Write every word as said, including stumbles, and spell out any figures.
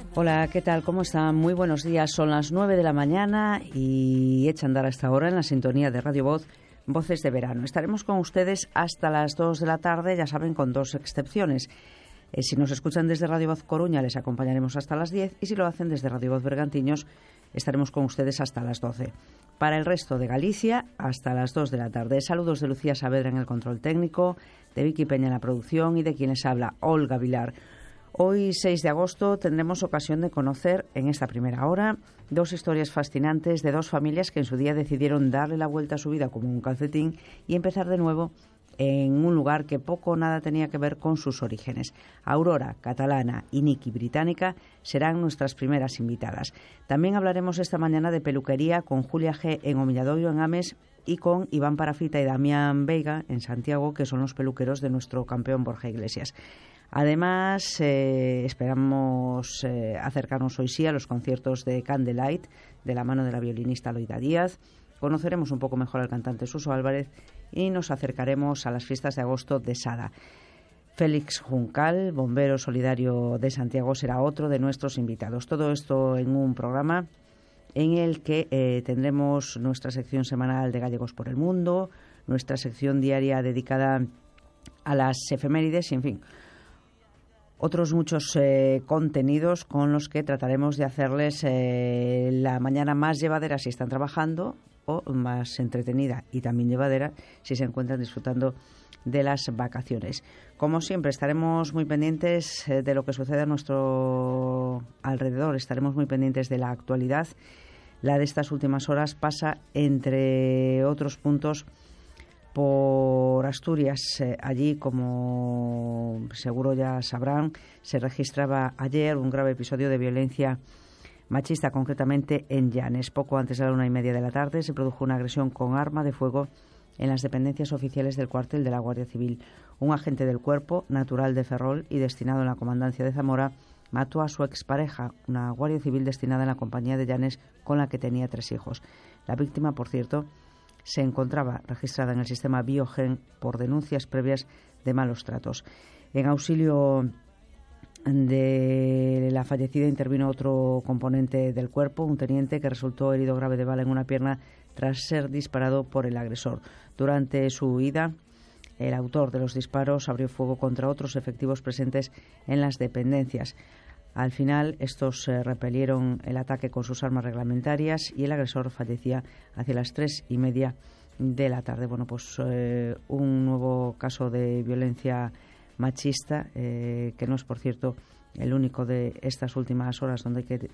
Hola, ¿qué tal? ¿Cómo están? Muy buenos días. Son las nueve de la mañana y echa a andar a esta hora en la sintonía de Radio Voz, Voces de Verano. Estaremos con ustedes hasta las dos de la tarde, ya saben, con dos excepciones. Eh, si nos escuchan desde Radio Voz Coruña, les acompañaremos hasta las diez, y si lo hacen desde Radio Voz Bergantiños, estaremos con ustedes hasta las doce. Para el resto de Galicia, hasta las dos de la tarde. Saludos de Lucía Saavedra en el control técnico, de Vicky Peña en la producción y de quien les habla, Olga Vilar. Hoy, seis de agosto, tendremos ocasión de conocer, en esta primera hora, dos historias fascinantes de dos familias que en su día decidieron darle la vuelta a su vida como un calcetín y empezar de nuevo en un lugar que poco o nada tenía que ver con sus orígenes. Aurora, catalana, y Niki, británica, serán nuestras primeras invitadas. También hablaremos esta mañana de peluquería con Julia G. en Omilladoiro, en Ames, y con Iván Parafita y Damián Veiga en Santiago, que son los peluqueros de nuestro campeón Borja Iglesias. Además, eh, esperamos eh, acercarnos hoy sí a los conciertos de Candlelight, de la mano de la violinista Loida Díaz. Conoceremos un poco mejor al cantante Suso Álvarez y nos acercaremos a las fiestas de agosto de Sada. Félix Juncal, bombero solidario de Santiago, será otro de nuestros invitados. Todo esto en un programa en el que eh, tendremos nuestra sección semanal de Gallegos por el Mundo, nuestra sección diaria dedicada a las efemérides y, en fin, otros muchos eh, contenidos con los que trataremos de hacerles eh, la mañana más llevadera si están trabajando, o más entretenida y también llevadera si se encuentran disfrutando de las vacaciones. Como siempre, estaremos muy pendientes eh, de lo que sucede a nuestro alrededor, estaremos muy pendientes de la actualidad. La de estas últimas horas pasa, entre otros puntos, por Asturias. Eh, allí, como seguro ya sabrán, se registraba ayer un grave episodio de violencia machista, concretamente en Llanes. Poco antes de la una y media de la tarde se produjo una agresión con arma de fuego en las dependencias oficiales del cuartel de la Guardia Civil. Un agente del Cuerpo, natural de Ferrol y destinado en la comandancia de Zamora, mató a su expareja, una guardia civil destinada en la compañía de Llanes con la que tenía tres hijos. La víctima, por cierto, se encontraba registrada en el sistema Biogen por denuncias previas de malos tratos. En auxilio de la fallecida intervino otro componente del cuerpo, un teniente que resultó herido grave de bala en una pierna tras ser disparado por el agresor. Durante su huida, el autor de los disparos abrió fuego contra otros efectivos presentes en las dependencias. Al final, estos eh, repelieron el ataque con sus armas reglamentarias y el agresor fallecía hacia las tres y media de la tarde. Bueno, pues eh, un nuevo caso de violencia machista, eh, que no es, por cierto, el único de estas últimas horas donde hay que